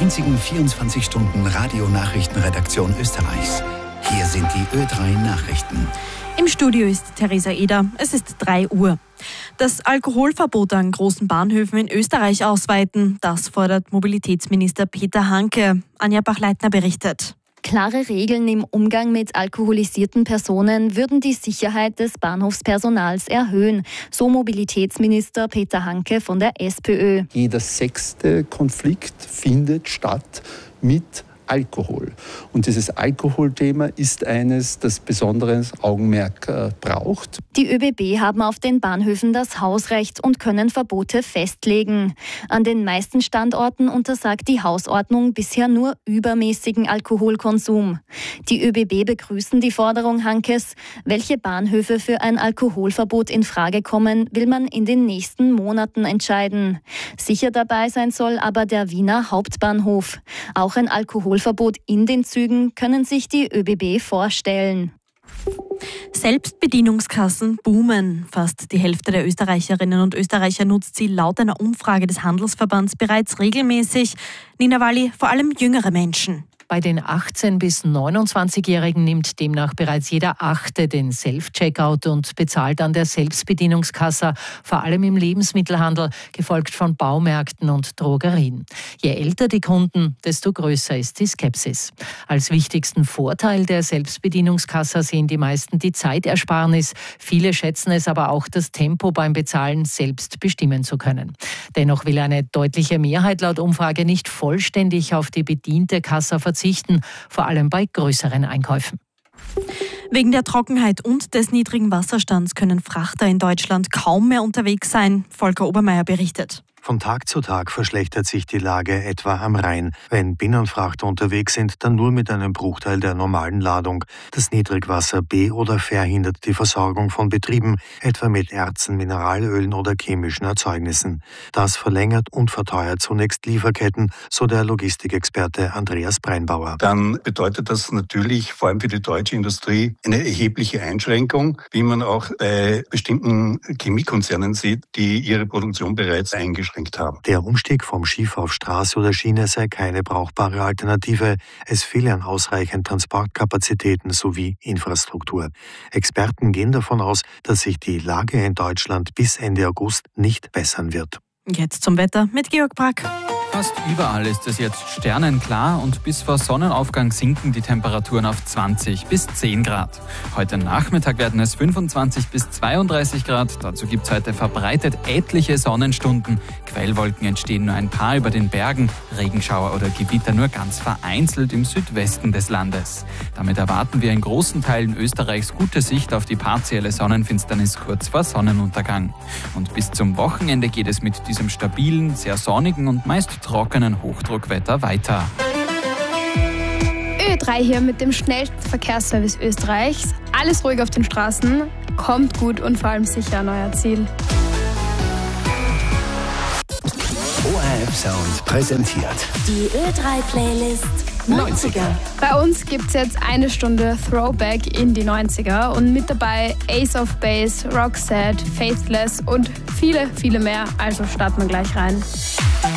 einzigen 24-Stunden-Radio-Nachrichtenredaktion Österreichs. Hier sind die Ö3 Nachrichten. Im Studio ist Theresa Eder. Es ist 3 Uhr. Das Alkoholverbot an großen Bahnhöfen in Österreich ausweiten, das fordert Mobilitätsminister Peter Hanke. Anja Bachleitner berichtet. Klare Regeln im Umgang mit alkoholisierten Personen würden die Sicherheit des Bahnhofspersonals erhöhen, so Mobilitätsminister Peter Hanke von der SPÖ. Jeder 6. Konflikt findet statt mit Alkohol. Und dieses Alkoholthema ist eines, das besonderes Augenmerk braucht. Die ÖBB haben auf den Bahnhöfen das Hausrecht und können Verbote festlegen. An den meisten Standorten untersagt die Hausordnung bisher nur übermäßigen Alkoholkonsum. Die ÖBB begrüßen die Forderung Hankes. Welche Bahnhöfe für ein Alkoholverbot in Frage kommen, will man in den nächsten Monaten entscheiden. Sicher dabei sein soll aber der Wiener Hauptbahnhof. Auch ein Alkoholverbot in den Zügen können sich die ÖBB vorstellen. Selbstbedienungskassen boomen. Fast die Hälfte der Österreicherinnen und Österreicher nutzt sie laut einer Umfrage des Handelsverbands bereits regelmäßig. Nina Walli, vor allem jüngere Menschen. Bei den 18- bis 29-Jährigen nimmt demnach bereits jeder 8. den Self-Checkout und bezahlt an der Selbstbedienungskasse, vor allem im Lebensmittelhandel, gefolgt von Baumärkten und Drogerien. Je älter die Kunden, desto größer ist die Skepsis. Als wichtigsten Vorteil der Selbstbedienungskasse sehen die meisten die Zeitersparnis. Viele schätzen es aber auch, das Tempo beim Bezahlen selbst bestimmen zu können. Dennoch will eine deutliche Mehrheit laut Umfrage nicht vollständig auf die bediente Kasse verzichten, vor allem bei größeren Einkäufen. Wegen der Trockenheit und des niedrigen Wasserstands können Frachter in Deutschland kaum mehr unterwegs sein. Volker Obermeier berichtet. Von Tag zu Tag verschlechtert sich die Lage etwa am Rhein. Wenn Binnenfrachter unterwegs sind, dann nur mit einem Bruchteil der normalen Ladung. Das Niedrigwasser oder verhindert die Versorgung von Betrieben, etwa mit Erzen, Mineralölen oder chemischen Erzeugnissen. Das verlängert und verteuert zunächst Lieferketten, so der Logistikexperte Andreas Breinbauer. Dann bedeutet das natürlich vor allem für die deutsche Industrie eine erhebliche Einschränkung, wie man auch bei bestimmten Chemiekonzernen sieht, die ihre Produktion bereits eingeschränkt haben. Der Umstieg vom Schiff auf Straße oder Schiene sei keine brauchbare Alternative. Es fehle an ausreichend Transportkapazitäten sowie Infrastruktur. Experten gehen davon aus, dass sich die Lage in Deutschland bis Ende August nicht bessern wird. Jetzt zum Wetter mit Georg Brack. Fast überall ist es jetzt sternenklar und bis vor Sonnenaufgang sinken die Temperaturen auf 20 bis 10 Grad. Heute Nachmittag werden es 25 bis 32 Grad. Dazu gibt es heute verbreitet etliche Sonnenstunden. Quellwolken entstehen nur ein paar über den Bergen, Regenschauer oder Gewitter nur ganz vereinzelt im Südwesten des Landes. Damit erwarten wir in großen Teilen Österreichs gute Sicht auf die partielle Sonnenfinsternis kurz vor Sonnenuntergang. Und bis zum Wochenende geht es mit diesem stabilen, sehr sonnigen und meist trockenen Hochdruckwetter weiter. Ö3 hier mit dem schnellsten Verkehrsservice Österreichs. Alles ruhig auf den Straßen, kommt gut und vor allem sicher an euer Ziel. ORF Sound präsentiert die Ö3-Playlist 90er. Bei uns gibt es jetzt 1 Stunde Throwback in die 90er und mit dabei Ace of Base, Roxette, Faithless und viele, viele mehr. Also starten wir gleich rein.